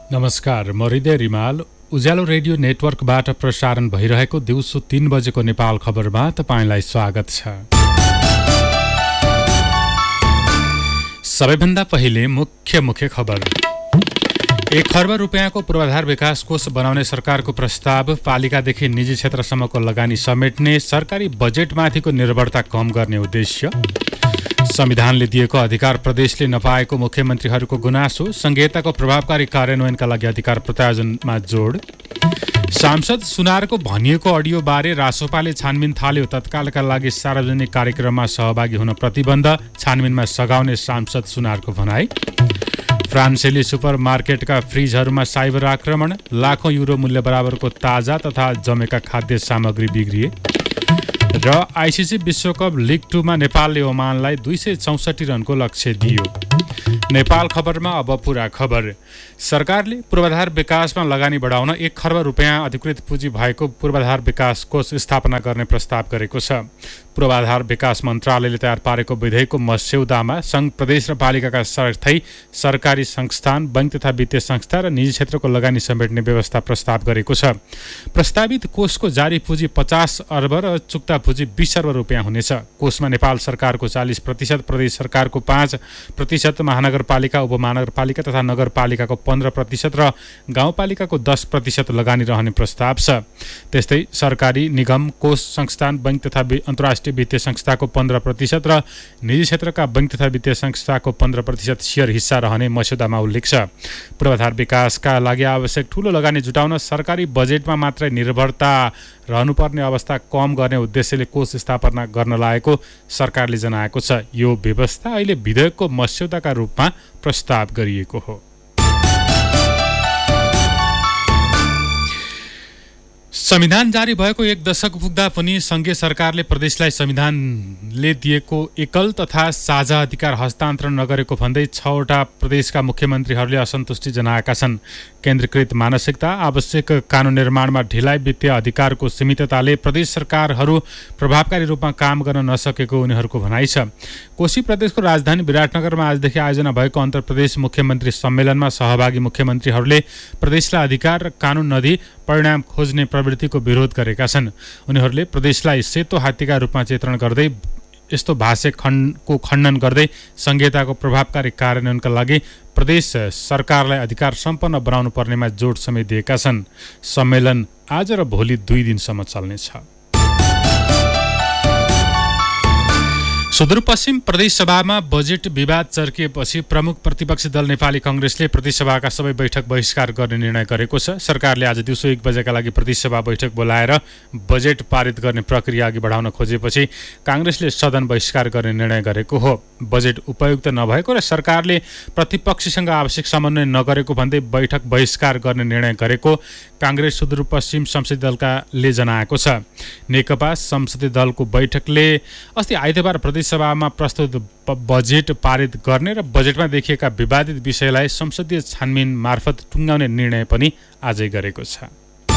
नमस्कार, म हृदय रिमाल। उज्यालो रेडियो नेटवर्कबाट प्रसारण भइरहेको दिउँसो 3 बजेको नेपाल खबरमा तपाईँलाई स्वागत छ। सबैभन्दा पहिले मुख्य खबर। 1 खर्ब रुपियाँको पूर्वाधार विकास कोष बनाउने सरकारको प्रस्ताव, पालिकादेखि निजी क्षेत्रसम्मको लगानी समेट्ने, सरकारी बजेटमाथिको निर्भरता कम गर्ने उद्देश्य, संविधानले दिएको अधिकार प्रदेशले नपाएको मुख्यमन्त्रीहरूको गुनासो, संहिताको प्रभावकारी कार्यान्वयनका लागि अधिकार प्रत्यायोजनमा जोड, सांसद सुनारको भनिएको अडियोबारे रासोपाले छानबिन थाल्यो, तत्कालका लागि सार्वजनिक कार्यक्रममा सहभागी हुन प्रतिबन्ध, छानबिनमा सघाउने सांसद सुनारको भनाई, फ्रान्सेली सुपरमार्केटका फ्रिजहरूमा साइबर आक्रमण, लाखौं युरो मूल्य बराबरको ताजा तथा जमेका खाद्य सामग्री बिग्रिए, र आइसिसी विश्वकप लिग 2 मा नेपालले ओमानलाई 264 रनको लक्ष्य दियो। नेपाल खबरमा अब पूरा खबर। सरकारले पूर्वाधार विकासमा लगानी बढाउन 1 खर्ब रुपियाँ अधिकृत पुँजी भएको पूर्वाधार विकास कोष स्थापना गर्ने प्रस्ताव गरेको छ। पूर्वाधार विकास मन्त्रालयले तयार पारेको विधेयकको मस्यौदामा सङ्घ, प्रदेश र पालिकाका साथै सरकारी संस्थान, बैंक तथा वित्तीय संस्था र निजी क्षेत्रको लगानी समेट्ने व्यवस्था प्रस्ताव गरेको छ। प्रस्तावित कोषको जारी पुँजी 50 अर्ब र चुक्ता पुँजी 20 अर्ब रुपियाँ हुनेछ। कोषमा नेपाल सरकारको 40%, प्रदेश सरकारको 5%, महानगरपालिका, उपमहानगरपालिका तथा नगरपालिकाको 15% र गाउँपालिकाको 10% लगानी रहने प्रस्ताव छ। त्यस्तै सरकारी निगम, कोष, संस्थान, बैंक तथा अन्तर्राष्ट्रिय वित्तीय संस्थाको 15% र निजी क्षेत्रका बैंक तथा वित्तीय संस्थाको 15% सेयर हिस्सा रहने मस्यौदामा उल्लेख छ। पूर्वाधार विकासका लागि आवश्यक ठूलो लगानी जुटाउन सरकारी बजेटमा मात्रै निर्भरता रहनुपर्ने अवस्था कम गर्ने उद्देश्यले कोष स्थापना गर्न लागेको सरकारले जनाएको छ। यो व्यवस्था अहिले विधेयकको मस्यौदाका रूपमा प्रस्ताव गरिएको हो। संविधान जारी भएको 1 दशक पुग्दा पनि संघीय सरकारले प्रदेशलाई संविधानले दिएको एकल तथा साझा अधिकार हस्तान्तरण नगरेको भन्दै 6 वटा प्रदेशका मुख्यमन्त्रीहरूले असन्तुष्टि जनाएका छन्। केन्द्रीकृत मानसिकता, आवश्यक कानुन निर्माणमा ढिलाइ, वित्तीय अधिकारको सीमितताले प्रदेश सरकारहरू प्रभावकारी रूपमा काम गर्न नसकेको उनीहरूको भनाइ छ। कोशी प्रदेशको राजधानी विराटनगरमा आजदेखि आयोजना भएको अन्तर्प्रदेश मुख्यमन्त्री सम्मेलनमा सहभागी मुख्यमन्त्रीहरूले प्रदेशलाई अधिकार र कानुन नदिई परिणाम खोज्ने प्रवृत्तिको विरोध गरेका छन्। उनीहरूले प्रदेशलाई सेतो हात्तीका रूपमा चित्रण गर्दै यस्तो भाष्य खण्डन गर्दै संहिताको प्रभावकारी कार्यान्वयनका लागि प्रदेश सरकारलाई अधिकार सम्पन्न बनाउनु पर्नेमा जोड समेत दिएका छन्। सम्मेलन आज र भोलि 2 दिनसम्म चल्नेछ। सुदूरपश्चिम प्रदेशसभामा बजेट विवाद चर्किएपछि प्रमुख प्रतिपक्षी दल नेपाली कांग्रेसले प्रदेशसभाका सबै बैठक बहिष्कार गर्ने निर्णय गरेको छ। सरकारले आज दिउँसो 1 बजेका लागि प्रदेशसभा बैठक बोलाएर बजेट पारित गर्ने प्रक्रिया अघि बढाउन खोजेपछि कांग्रेसले सदन बहिष्कार गर्ने निर्णय गरेको हो। बजेट उपयुक्त नभएको र सरकारले प्रतिपक्षीसँग आवश्यक समन्वय नगरेको भन्दै बैठक बहिष्कार गर्ने निर्णय गरेको कांग्रेस सुदूरपश्चिम संसदीय दलले जनाएको छ। नेकपा संसदीय दलको बैठकले अस्ति आइतबार प्रदेशसभामा प्रस्तुत बजेट पारित गर्ने र बजेटमा देखिएका विवादित विषयलाई संसदीय छानबिन मार्फत टुङ्गाउने निर्णय पनि आजै गरेको छ।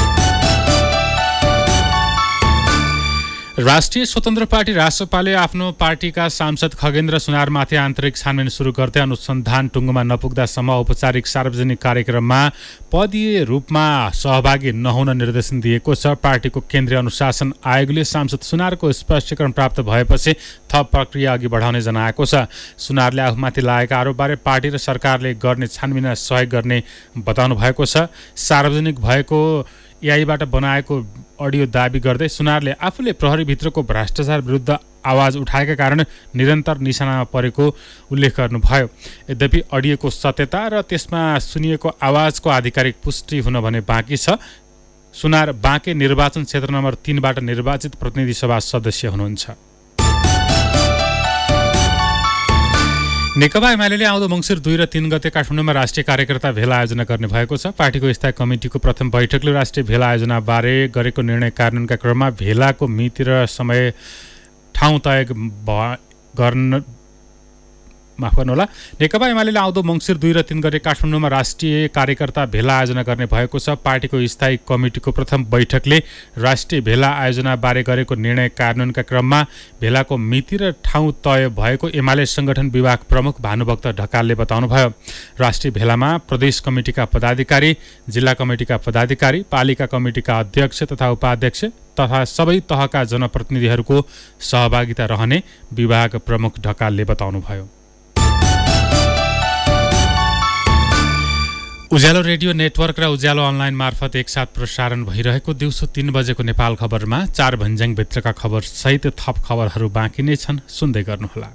राष्ट्रिय स्वतन्त्र पार्टी रासपाले आफ्नो पार्टीका सांसद खगेन्द्र सुनारमाथि आन्तरिक छानबिन सुरु गर्दै अनुसन्धान टुङ्गोमा नपुग्दासम्म औपचारिक सार्वजनिक कार्यक्रममा पदीय रूपमा सहभागी नहुन निर्देशन दिएको छ। पार्टीको केन्द्रीय अनुशासन आयोगले सांसद सुनारको स्पष्टीकरण प्राप्त भएपछि थप प्रक्रिया अघि बढाउने जनाएको छ। सुनारले आफूमाथि लागेका आरोपबारे पार्टी र सरकारले गर्ने छानबिनमा सहयोग गर्ने बताउनु भएको छ। सार्वजनिक भएको एआईबाट बनाएको अडियो दाबी गर्दै सुनारले आफूले प्रहरीभित्रको भ्रष्टाचार विरुद्ध आवाज उठाएका कारण निरन्तर निशानामा परेको उल्लेख गर्नुभयो। यद्यपि अडियोको सत्यता र त्यसमा सुनिएको आवाजको आधिकारिक पुष्टि हुन भने बाँकी छ। सुनार बाँके निर्वाचन क्षेत्र नम्बर 3 बाट निर्वाचित प्रतिनिधि सभा सदस्य हुनुहुन्छ। नेकपा एमाले आउँदो मङ्सिर 2 र 3 गते काठमाडौँमा राष्ट्रिय कार्यकर्ता भेला आयोजना गर्ने भएको छ। पार्टीको स्थायी कमिटीको प्रथम बैठकले राष्ट्रिय भेला आयोजनाबारे गरेको निर्णय कार्यान्वयनका क्रममा भेलाको मिति र समय ठाउँ तय गर्न माफ गर्नुहोला, नेकपा एमाले आउँदो मङ्सिर 2 र 3 गते काठमाडौँमा राष्ट्रिय कार्यकर्ता भेला आयोजना गर्ने भएको छ। पार्टीको स्थायी कमिटीको प्रथम बैठकले राष्ट्रिय भेला आयोजनाबारे गरेको निर्णय कार्यान्वयनका क्रममा भेलाको मिति र ठाउँ तय भएको एमाले संगठन विभाग प्रमुख भानुभक्त ढकालले बताउनुभयो। राष्ट्रिय भेलामा प्रदेश कमिटीका पदाधिकारी, जिल्ला कमिटीका पदाधिकारी, पालिका कमिटीका अध्यक्ष तथा उपाध्यक्ष तथा सबै तहका जनप्रतिनिधिहरूको सहभागिता रहने विभाग प्रमुख ढकालले बताउनुभयो। उज्यालो रेडियो नेटवर्क र उज्यालो अनलाइन मार्फत एकसाथ प्रसारण भइरहेको दिउँसो 3 बजेको नेपाल खबरमा 4 भन्ज्याङभित्रका खबर सहित थप खबरहरू बाँकी नै छन्, सुन्दै गर्नुहोला।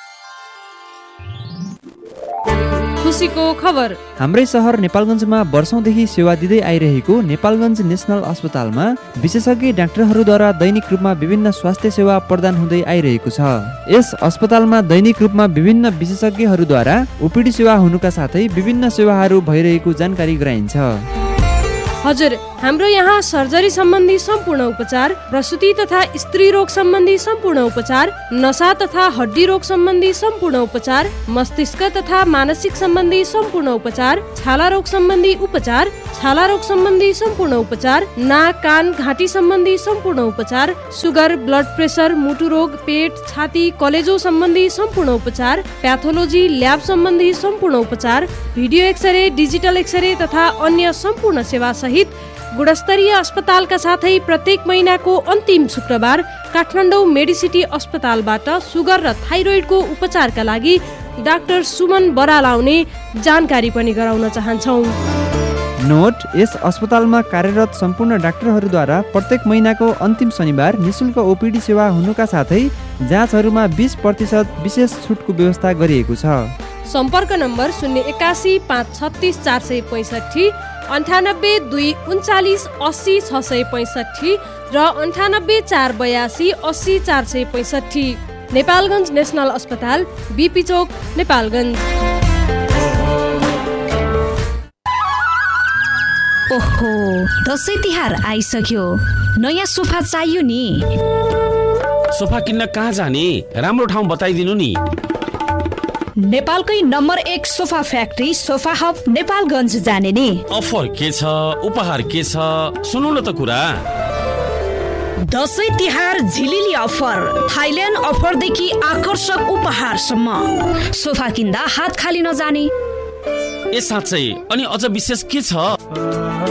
खुसीको खबर। हाम्रै सहर नेपालगञ्जमा वर्षौंदेखि सेवा दिँदै आइरहेको नेपालगञ्ज नेसनल अस्पतालमा विशेषज्ञ डाक्टरहरूद्वारा दैनिक रूपमा विभिन्न स्वास्थ्य सेवा प्रदान हुँदै आइरहेको छ। यस अस्पतालमा दैनिक रूपमा विभिन्न विशेषज्ञहरूद्वारा ओपीडी सेवा हुनुका साथै विभिन्न सेवाहरू भइरहेको जानकारी गराइन्छ। हजुर, हाम्रो यहाँ सर्जरी सम्बन्धी सम्पूर्ण उपचार, प्रसूति तथा स्त्री रोग सम्बन्धी सम्पूर्ण उपचार, नसा तथा हड्डी रोग सम्बन्धी सम्पूर्ण उपचार, मस्तिष्क तथा मानसिक सम्बन्धी सम्पूर्ण उपचार, छाला रोग सम्बन्धी उपचार, छाला रोग सम्बन्धी सम्पूर्ण उपचार, नाक कान घाँटी सम्बन्धी सम्पूर्ण उपचार, सुगर, ब्लड प्रेसर, मुटु रोग, पेट, छाती, कलेजो सम्बन्धी सम्पूर्ण उपचार, प्याथोलोजी, ल्याब सम्बन्धी सम्पूर्ण उपचार, भिडियो एक्सरे, डिजिटल एक्सरे तथा अन्य सम्पूर्ण सेवा सहित गुणस्तरीय अस्पतालका साथै प्रत्येक महिनाको अन्तिम शुक्रबार काठमाडौँ मेडिसिटी अस्पतालबाट सुगर र थाइरोइडको उपचारका लागि डाक्टर सुमन बराल आउने जानकारी पनि गराउन चाहन्छौँ। नोट: यस अस्पतालमा कार्यरत सम्पूर्ण डाक्टरहरूद्वारा प्रत्येक महिनाको अन्तिम शनिबार निशुल्क ओपीडी सेवा हुनुका साथै जाँचहरूमा 20% विशेष छुटको व्यवस्था गरिएको छ। सम्पर्क नम्बर 081 536 465, 98 2 39 80 665 र 98 482 80 465। नेपालगञ्ज नेसनल अस्पताल, बीपी चोक, नेपालगञ्ज। ओहो, दसैँ तिहार आइसक्यो, नयाँ सोफा चाहियो नि। सोफा किन्न कहाँ जाने? राम्रो ठाउँ बताइदिनु नि। नेपालकै number 1 sofa factory sofa hub Nepalgunj जाने नि। अफर के छ, उपहार के छ, सुनौ न त कुरा। दसैँ तिहार झिलिली अफर, थाइल्यान्ड अफरदेखि आकर्षक उपहारसम्म। सोफा किन्दा हात खाली नजाने। ए साँच्चै? अनि अझ विशेष के छ?